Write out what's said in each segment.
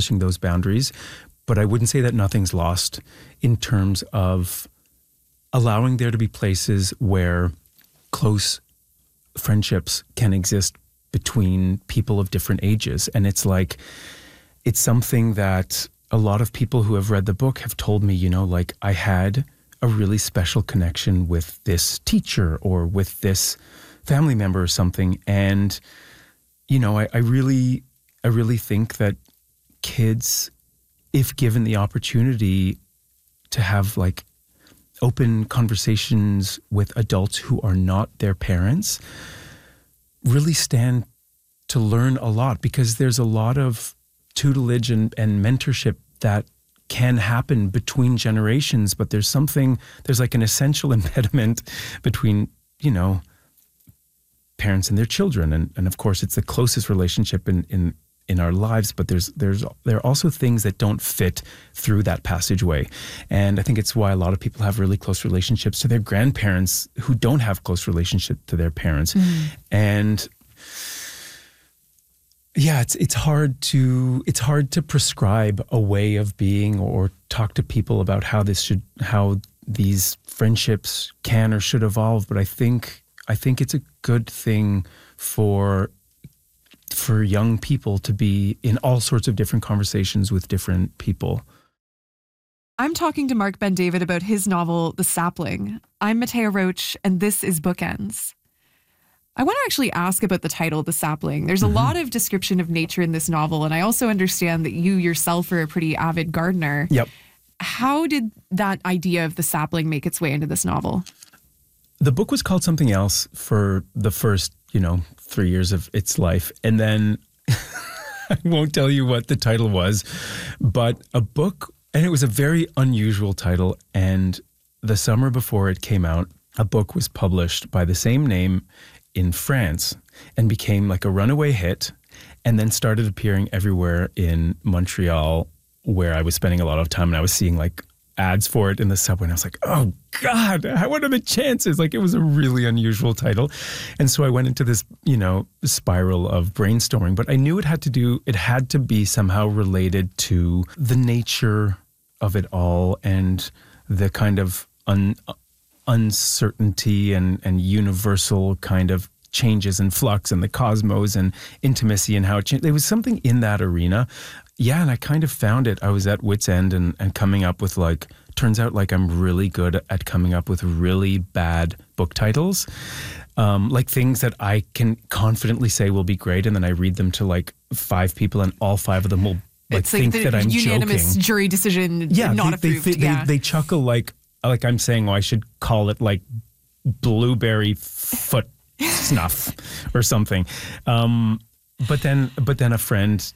establishing those boundaries. But I wouldn't say that nothing's lost in terms of allowing there to be places where close friendships can exist between people of different ages. And it's like, it's something that a lot of people who have read the book have told me, like I had a really special connection with this teacher or with this family member or something. And, I really think that kids, if given the opportunity to have like open conversations with adults who are not their parents, really stand to learn a lot, because there's a lot of tutelage and mentorship that can happen between generations, but there's like an essential impediment between, parents and their children. And of course it's the closest relationship in our lives, but there are also things that don't fit through that passageway. And I think it's why a lot of people have really close relationships to their grandparents who don't have close relationship to their parents. And yeah, it's hard to prescribe a way of being or talk to people about how these friendships can or should evolve. But I think it's a good thing for young people to be in all sorts of different conversations with different people. I'm talking to Mark Ben-David about his novel, The Sapling. I'm Matea Roach, and this is Bookends. I want to actually ask about the title, The Sapling. There's a lot of description of nature in this novel, and I also understand that you yourself are a pretty avid gardener. Yep. How did that idea of the sapling make its way into this novel? The book was called something else for the first, 3 years of its life. And then I won't tell you what the title was, but a book, and it was a very unusual title. And the summer before it came out, a book was published by the same name in France and became like a runaway hit, and then started appearing everywhere in Montreal, where I was spending a lot of time, and I was seeing like ads for it in the subway, and I was like, oh God, what are the chances? Like, it was a really unusual title. And so I went into this, spiral of brainstorming, but I knew it had to be somehow related to the nature of it all and the kind of uncertainty and universal kind of changes and flux and the cosmos and intimacy and how it changed. There was something in that arena. Yeah, and I kind of found it. I was at wit's end and coming up with turns out I'm really good at coming up with really bad book titles. Like things that I can confidently say will be great, and then I read them to 5 people, and all 5 of them will think that I'm joking. Unanimous jury decision, not approved. They chuckle like I'm saying, I should call it blueberry foot snuff or something. But then a friend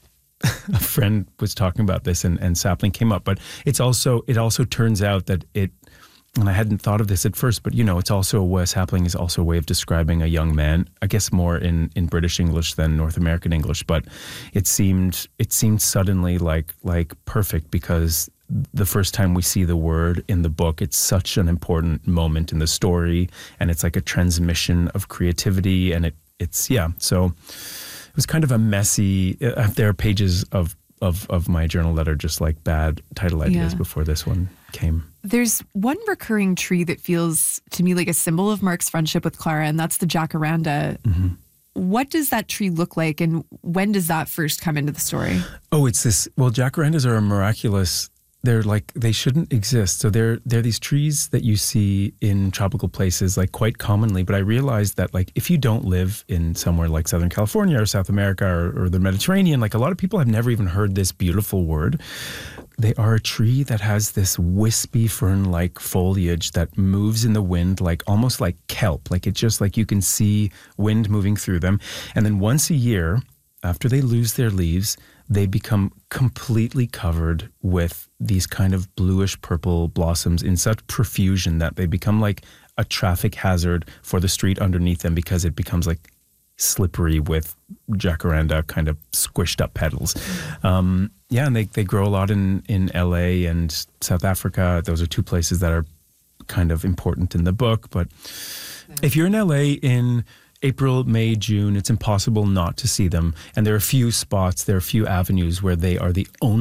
was talking about this, and sapling came up. But it also turns out that and I hadn't thought of this at first, but sapling is also a way of describing a young man, I guess more in British English than North American English. But it seemed suddenly like perfect, because the first time we see the word in the book, it's such an important moment in the story, and it's like a transmission of creativity, and so it was kind of a messy, there are pages of my journal that are just like bad title ideas before this one came. There's one recurring tree that feels to me like a symbol of Mark's friendship with Clara, and that's the jacaranda. Mm-hmm. What does that tree look like, and when does that first come into the story? Oh, it's this, jacarandas are a miraculous, they shouldn't exist. So they're these trees that you see in tropical places quite commonly. But I realized that if you don't live in somewhere like Southern California or South America or the Mediterranean, a lot of people have never even heard this beautiful word. They are a tree that has this wispy fern-like foliage that moves in the wind, almost like kelp. It's just you can see wind moving through them. And then once a year, after they lose their leaves, they become completely covered with these kind of bluish purple blossoms in such profusion that they become like a traffic hazard for the street underneath them, because it becomes slippery with jacaranda kind of squished up petals. And they grow a lot in LA and South Africa. Those are 2 places that are kind of important in the book. But if you're in LA in April, May, June, it's impossible not to see them. And there are a few spots, there are a few avenues where they are the only